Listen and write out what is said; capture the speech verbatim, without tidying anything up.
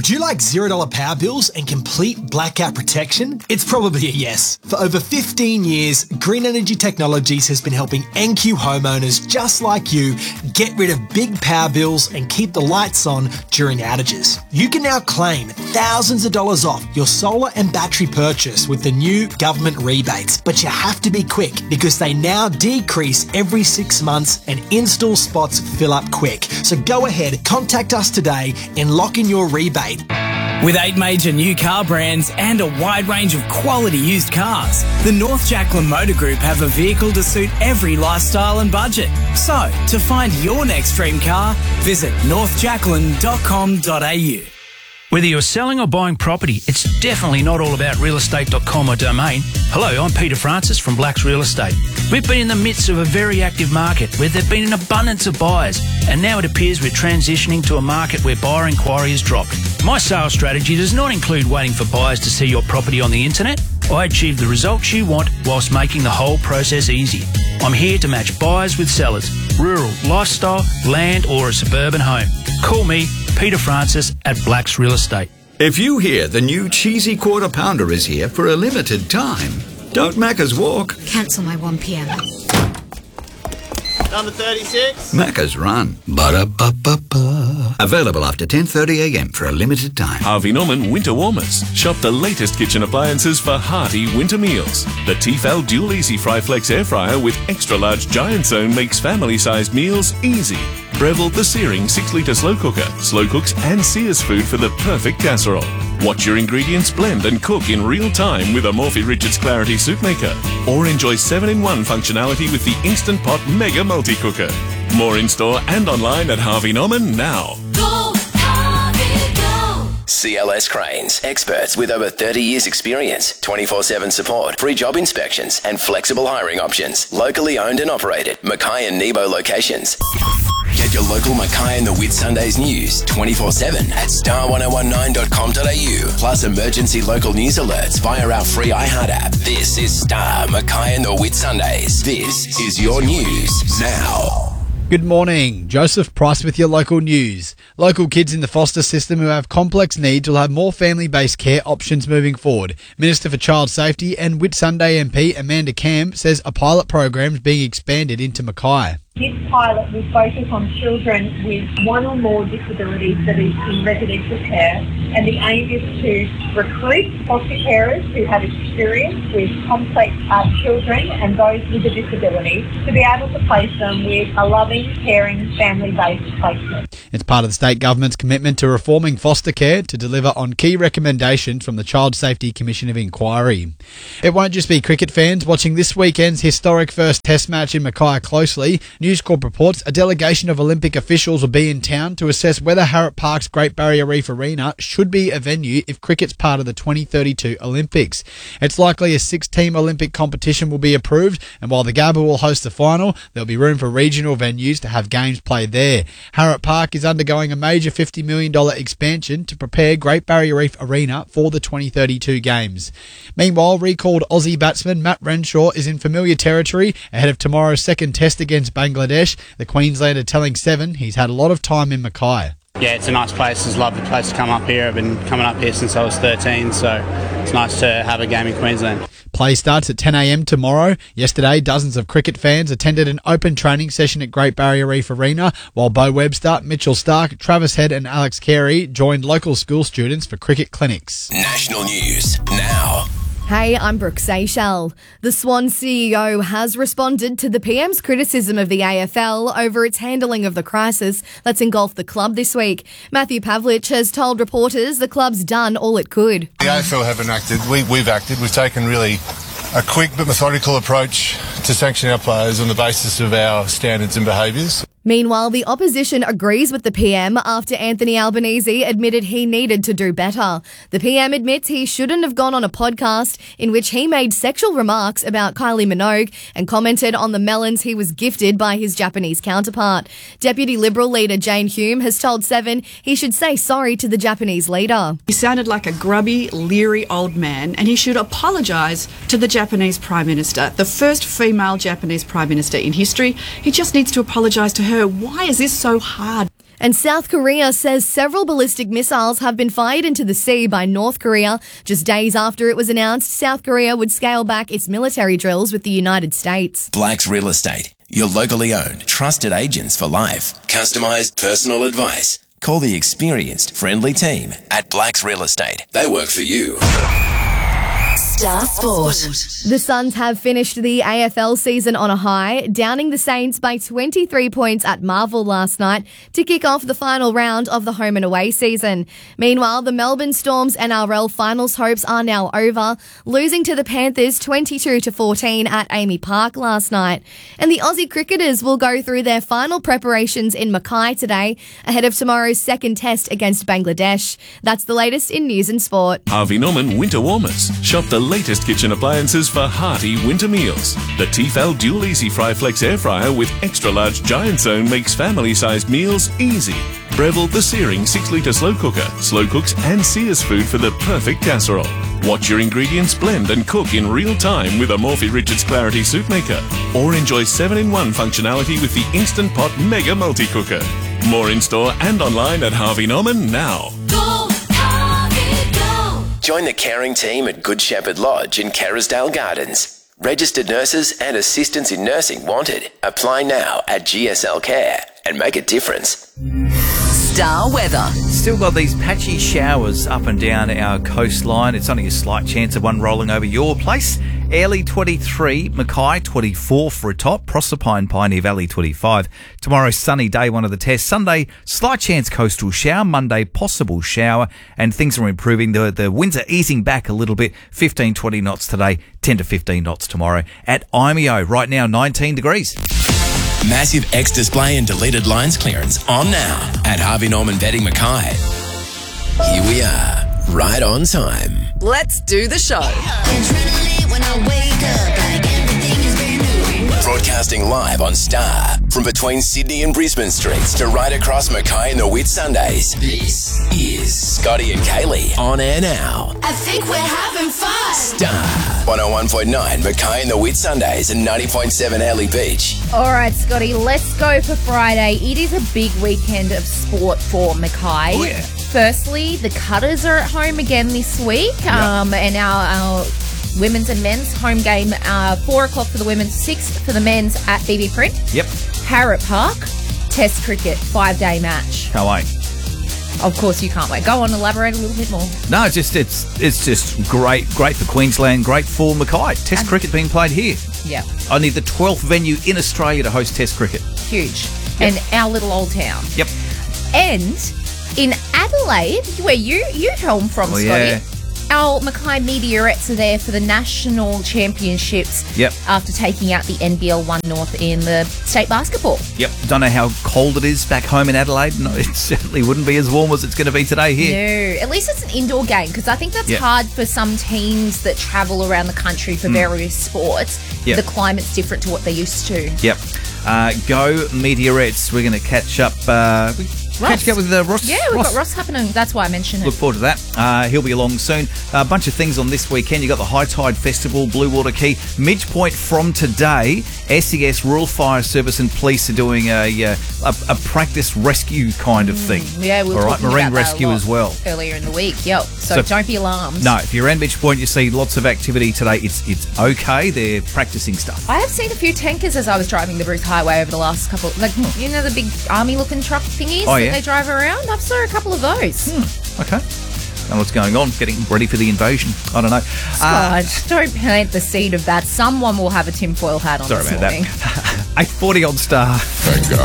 Would you like zero dollar power bills and complete blackout protection? It's probably a yes. For over fifteen years, Green Energy Technologies has been helping N Q homeowners just like you get rid of big power bills and keep the lights on during outages. You can now claim thousands of dollars off your solar and battery purchase with the new government rebates, but you have to be quick because they now decrease every six months and install spots fill up quick. So go ahead, contact us today and lock in your rebate. With eight major new car brands and a wide range of quality used cars, the North Jacqueline Motor Group have a vehicle to suit every lifestyle and budget. So, to find your next dream car, visit north jacqueline dot com dot a u. Whether you're selling or buying property, it's definitely not all about real estate dot com or Domain. Hello, I'm Peter Francis from Blacks Real Estate. We've been in the midst of a very active market where there've been an abundance of buyers, and now it appears we're transitioning to a market where buyer inquiry has dropped. My sales strategy does not include waiting for buyers to see your property on the internet. I achieve the results you want whilst making the whole process easy. I'm here to match buyers with sellers, rural, lifestyle, land or a suburban home. Call me, Peter Francis at Blacks Real Estate. If you hear the new cheesy quarter pounder is here for a limited time, don't Macca's walk. Cancel my one p m. Number thirty-six. Macca's run. Ba-da-ba-ba-ba. Available after ten thirty a m for a limited time. Harvey Norman Winter Warmers. Shop the latest kitchen appliances for hearty winter meals. The Tefal Dual Easy Fry Flex Air Fryer with extra large giant zone makes family-sized meals easy. Breville The Searing six litre slow cooker. Slow cooks and sears food for the perfect casserole. Watch your ingredients blend and cook in real time with a Morphy Richards Clarity Soup Maker. Or enjoy seven in one functionality with the Instant Pot Mega Multi-Cooker. More in store and online at Harvey Norman now. Go, Harvey, go! C L S Cranes. Experts with over thirty years experience, twenty-four seven support, free job inspections and flexible hiring options. Locally owned and operated. Mackay and Nebo locations. Get your local Mackay and the Whitsundays news twenty-four seven at star ten nineteen dot com dot a u. Plus emergency local news alerts via our free iHeart app. This is Star Mackay and the Whitsundays. This is your news now. Good morning. Joseph Price with your local news. Local kids in the foster system who have complex needs will have more family-based care options moving forward. Minister for Child Safety and Whitsunday M P Amanda Camp says a pilot program is being expanded into Mackay. This pilot will focus on children with one or more disabilities that is in residential care, and the aim is to recruit foster carers who have experience with complex uh, children and those with a disability to be able to place them with a loving, caring, family-based placement. It's part of the state government's commitment to reforming foster care to deliver on key recommendations from the Child Safety Commission of Inquiry. It won't just be cricket fans watching this weekend's historic first test match in Mackay closely. News Corp reports a delegation of Olympic officials will be in town to assess whether Harrop Park's Great Barrier Reef Arena should be a venue if cricket's part of the twenty thirty-two Olympics. It's likely a six-team Olympic competition will be approved, and while the Gabba will host the final, there'll be room for regional venues to have games played there. Harrop Park is undergoing a major fifty million dollars expansion to prepare Great Barrier Reef Arena for the twenty thirty-two games. Meanwhile, recalled Aussie batsman Matt Renshaw is in familiar territory ahead of tomorrow's second test against Bangladesh. The Queenslander telling Seven he's had a lot of time in Mackay. Yeah, it's a nice place. It's a lovely place to come up here. I've been coming up here since I was thirteen, so it's nice to have a game in Queensland. Play starts at ten a m tomorrow. Yesterday, dozens of cricket fans attended an open training session at Great Barrier Reef Arena, while Bo Webster, Mitchell Stark, Travis Head and Alex Carey joined local school students for cricket clinics. National news now. Hey, I'm Brooke Seychelles. The Swan C E O has responded to the P M's criticism of the A F L over its handling of the crisis that's engulfed the club this week. Matthew Pavlich has told reporters the club's done all it could. The A F L haven't acted. We, we've acted. We've taken really a quick but methodical approach to sanction our players on the basis of our standards and behaviours. Meanwhile, the opposition agrees with the P M after Anthony Albanese admitted he needed to do better. The P M admits he shouldn't have gone on a podcast in which he made sexual remarks about Kylie Minogue and commented on the melons he was gifted by his Japanese counterpart. Deputy Liberal leader Jane Hume has told Seven he should say sorry to the Japanese leader. He sounded like a grubby, leery old man, and he should apologise to the Japanese Prime Minister, the first female Japanese Prime Minister in history. He just needs to apologise to her. Why is this so hard? And South Korea says several ballistic missiles have been fired into the sea by North Korea just days after it was announced South Korea would scale back its military drills with the United States. Blacks Real Estate, your locally owned, trusted agents for life. Customised personal advice. Call the experienced, friendly team at Blacks Real Estate. They work for you. Star Sport. The Suns have finished the A F L season on a high, downing the Saints by twenty-three points at Marvel last night to kick off the final round of the home and away season. Meanwhile, the Melbourne Storm's N R L finals hopes are now over, losing to the Panthers twenty-two to fourteen at Amy Park last night. And the Aussie cricketers will go through their final preparations in Mackay today ahead of tomorrow's second test against Bangladesh. That's the latest in news and sport. Harvey Norman Winter Warmers. Shop the latest kitchen appliances for hearty winter meals. The Tefal Dual Easy Fry Flex Air Fryer with extra large Giant Zone makes family-sized meals easy. Breville the Searing six litre slow cooker, slow cooks and sears food for the perfect casserole. Watch your ingredients blend and cook in real time with a Morphy Richards Clarity Soup Maker. Or enjoy seven in one functionality with the Instant Pot Mega Multi Cooker. More in store and online at Harvey Norman now. Go, Harvey, go. Join the caring team at Good Shepherd Lodge in Kerrisdale Gardens. Registered nurses and assistants in nursing wanted. Apply now at G S L Care and make a difference. Star weather. Still got these patchy showers up and down our coastline. It's only a slight chance of one rolling over your place. Airlie twenty-three, Mackay twenty-four for a top, Proserpine, Pioneer Valley twenty-five. Tomorrow, sunny day, one of the tests. Sunday, slight chance coastal shower. Monday, possible shower. And things are improving. The, the winds are easing back a little bit. fifteen, twenty knots today, ten to fifteen knots tomorrow. At Imeo, right now, nineteen degrees. Massive X display and deleted lines clearance on now at Harvey Norman Bedding Mackay. Here we are, right on time. Let's do the show. Broadcasting live on Star from between Sydney and Brisbane streets to right across Mackay and the Whit Sundays. This is Scotty and Kaylee on air now. I think we're having fun. Star one oh one point nine Mackay and the Whit Sundays and ninety point seven Airlie Beach. All right, Scotty, let's go for Friday. It is a big weekend of sport for Mackay. Oh, yeah. Firstly, the Cutters are at home again this week, um, and our, our women's and men's home game, uh, four o'clock for the women's, six for the men's at B B Print. Yep. Harrop Park, Test cricket, five-day match. Can't wait. Of course, you can't wait. Go on, elaborate a little bit more. No, it's just it's it's just great, great for Queensland, great for Mackay. Test and cricket being played here. Yeah. Only the twelfth venue in Australia to host Test cricket. Huge. Yep. And our little old town. Yep. And in Adelaide, where you you home from, Oh, Scotty, yeah. our Mackay Meteorettes are there for the National Championships. Yep. After taking out the N B L One North in the state basketball. Yep. Don't know how cold it is back home in Adelaide. No, it certainly wouldn't be as warm as it's going to be today here. No, at least it's an indoor game, because I think that's Yep. hard for some teams that travel around the country for Mm. various sports. Yep. The climate's different to what they're used to. Yep. Uh, go Meteorettes. We're going to catch up. Uh, we catch up with uh, Ross. Yeah, we've Ross. got Ross happening. That's why I mentioned it. Look forward to that. Uh, he'll be along soon. A bunch of things on this weekend. You got the High Tide Festival, Blue Water Key, Midge Point from today. S E S, Rural Fire Service, and Police are doing a a, a, a practice rescue kind of thing. Yeah, we were all right, talking marine about that a rescue lot as well. earlier in the week. Yep. So, So- don't be alarmed. No, if you're in Midge Point, you see lots of activity today. It's it's okay. They're practicing stuff. I have seen a few tankers as I was driving the Bruce Highway over the last couple, like you know the big army-looking truck thingies Oh, that yeah. they drive around. I've saw a couple of those. Okay. And what's going on? Getting ready for the invasion. I don't know. Uh, Scott, don't plant the seed of that. Someone will have a tinfoil hat on sorry this about morning. that. eight forty on Star. Thank God.